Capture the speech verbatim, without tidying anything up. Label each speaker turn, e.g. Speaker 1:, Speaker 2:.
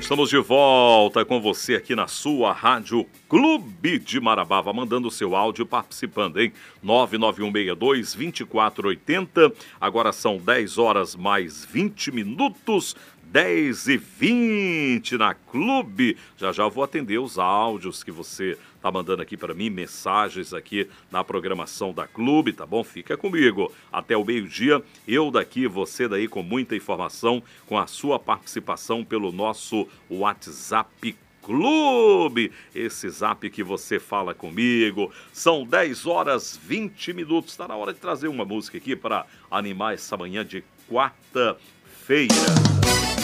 Speaker 1: Estamos de volta com você aqui na sua Rádio Clube de Marabá. Vá mandando o seu áudio participando, hein? nove nove um seis dois, dois quatro oito zero. Agora são dez horas mais vinte minutos. dez e vinte na Clube. Já já eu vou atender os áudios que você tá mandando aqui para mim, mensagens aqui na programação da Clube, tá bom? Fica comigo. Até o meio-dia, eu daqui, você daí com muita informação, com a sua participação pelo nosso WhatsApp Clube. Esse zap que você fala comigo. São dez horas vinte minutos. Está na hora de trazer uma música aqui para animar essa manhã de quarta-feira.